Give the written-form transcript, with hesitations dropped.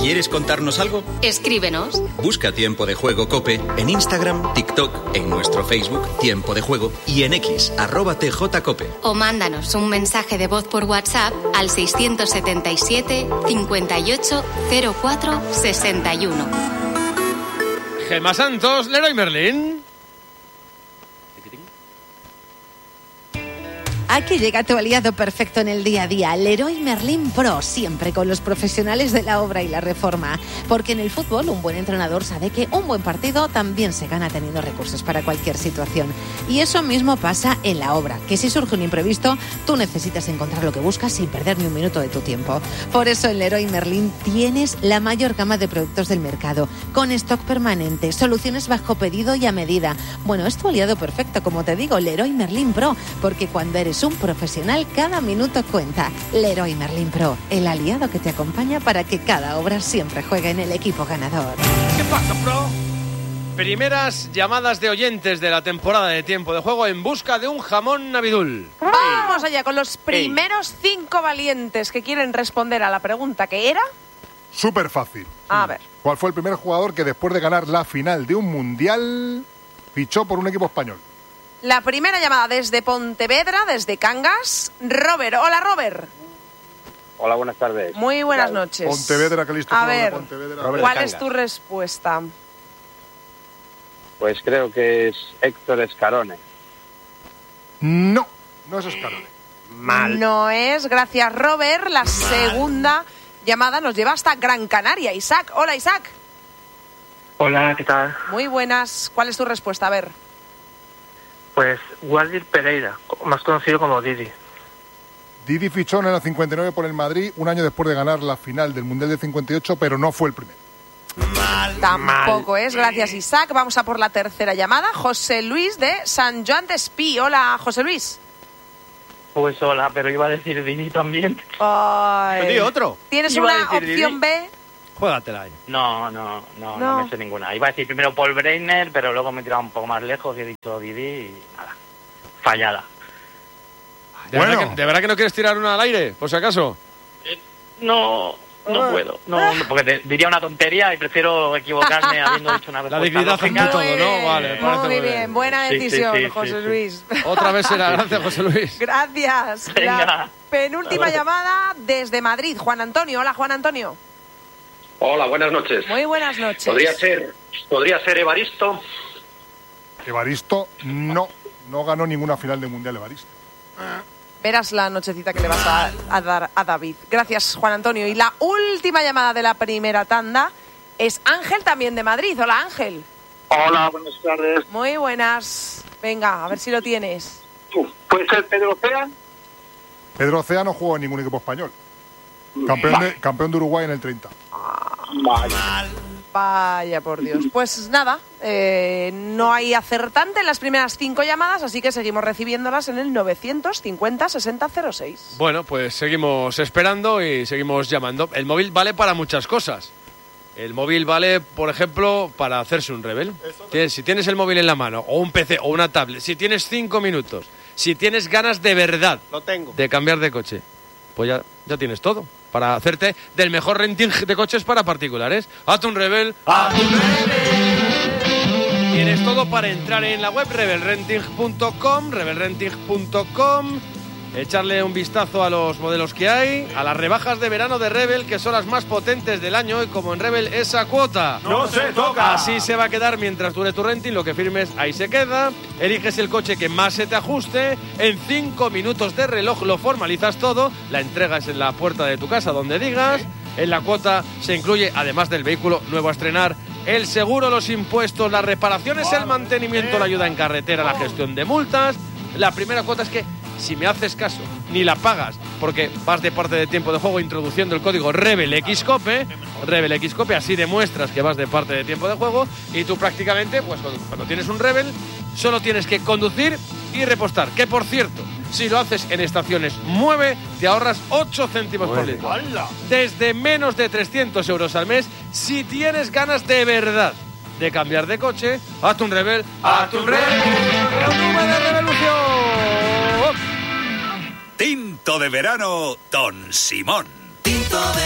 ¿Quieres contarnos algo? Escríbenos. Busca Tiempo de Juego COPE en Instagram, TikTok, en nuestro Facebook Tiempo de Juego y en X, @TJCOPE. O mándanos un mensaje de voz por WhatsApp al 677 58 04 61. Gemma Santos, Leroy Merlin. Aquí llega tu aliado perfecto en el día a día, Leroy Merlin Pro, siempre con los profesionales de la obra y la reforma. Porque en el fútbol un buen entrenador sabe que un buen partido también se gana teniendo recursos para cualquier situación. Y eso mismo pasa en la obra, que si surge un imprevisto, tú necesitas encontrar lo que buscas sin perder ni un minuto de tu tiempo. Por eso en Leroy Merlin tienes la mayor gama de productos del mercado, con stock permanente, soluciones bajo pedido y a medida. Bueno, es tu aliado perfecto, como te digo, Leroy Merlin Pro, porque cuando eres un profesional, cada minuto cuenta. Leroy Merlin Pro, el aliado que te acompaña para que cada obra siempre juegue en el equipo ganador. ¿Qué pasa, Pro? Primeras llamadas de oyentes de la temporada de Tiempo de Juego en busca de un jamón Navidul. Vamos allá con los primeros 5 valientes que quieren responder a la pregunta que era. Súper fácil. A ver. ¿Cuál fue el primer jugador que después de ganar la final de un mundial fichó por un equipo español? La primera llamada desde Pontevedra, desde Cangas. Robert, hola Robert. Hola, buenas tardes. Muy buenas noches. Pontevedra, que listo. A ver, Pontevedra. ¿cuál es tu respuesta? Pues creo que es Héctor Escarone. No es Escarone. Mal. No es, gracias Robert. La segunda llamada nos lleva hasta Gran Canaria. Isaac, hola Isaac. Hola, ¿qué tal? Muy buenas. ¿Cuál es tu respuesta? A ver. Pues Waldir Pereira, más conocido como Didi. Didi fichó en el 59 por el Madrid, un año después de ganar la final del Mundial del 58, pero no fue el primero. Tampoco es, gracias Isaac. Vamos a por la tercera llamada. José Luis de San Joan de Espí. Hola, José Luis. Pues hola, pero iba a decir Didi también. Ay. Te digo otro. ¿Tienes Iba a una decir opción Didi. B? Juégatela ahí. No me sé ninguna. Iba a decir primero Paul Breitner, pero luego me he tirado un poco más lejos y he dicho Didi y nada. Fallada. ¿De verdad que no quieres tirar una al aire, por si acaso? No puedo. No, porque diría una tontería y prefiero equivocarme habiendo dicho una respuesta. La dignidad ante lógica. todo, ¿no? Vale, parece Muy bien, buena decisión, sí, José sí. Luis. Otra vez será, gracias, José Luis. Gracias. Venga. La penúltima llamada desde Madrid. Juan Antonio. Hola, Juan Antonio. Hola, buenas noches. Muy buenas noches. ¿Podría ser Evaristo? Evaristo no ganó ninguna final de Mundial Evaristo. Verás la nochecita que le vas a dar a David. Gracias, Juan Antonio. Y la última llamada de la primera tanda es Ángel, también de Madrid. Hola, Ángel. Hola, buenas tardes. Muy buenas. Venga, a ver si lo tienes. ¿Puede ser Pedro Cea? Pedro Ocea no jugó en ningún equipo español. Campeón de Uruguay en el 30. Vaya, por Dios. Pues nada, no hay acertante en las primeras 5 llamadas, así que seguimos recibiéndolas en el 950 6006. Bueno, pues seguimos esperando y seguimos llamando. El móvil vale para muchas cosas. El móvil vale, por ejemplo, para hacerse un rebel. Si tienes el móvil en la mano, o un PC, o una tablet, si tienes 5 minutos, si tienes ganas de verdad de cambiar de coche, pues ya tienes todo para hacerte del mejor renting de coches para particulares. Hazte un rebel. Tienes todo para entrar en la web rebelrenting.com, echarle un vistazo a los modelos que hay, a las rebajas de verano de Rebel, que son las más potentes del año, y como en Rebel esa cuota ¡No se toca! así se va a quedar mientras dure tu renting. Lo que firmes ahí se queda. Eliges el coche que más se te ajuste. En 5 minutos de reloj lo formalizas todo. La entrega es en la puerta de tu casa, donde digas. En la cuota se incluye, además del vehículo nuevo a estrenar, el seguro, los impuestos, las reparaciones, el mantenimiento, la ayuda en carretera, la gestión de multas. La primera cuota es que, si me haces caso, ni la pagas, porque vas de parte de Tiempo de Juego introduciendo el código RebelXCOPE, así demuestras que vas de parte de Tiempo de Juego, y tú prácticamente, pues cuando tienes un Rebel, solo tienes que conducir y repostar, que por cierto, si lo haces en estaciones Mueve, te ahorras 8 céntimos por litro. Desde menos de 300 euros al mes, si tienes ganas de verdad de cambiar de coche, hazte un Rebel, hazte un Rebel, ¡resumen de revolución! Tinto de verano, Don Simón.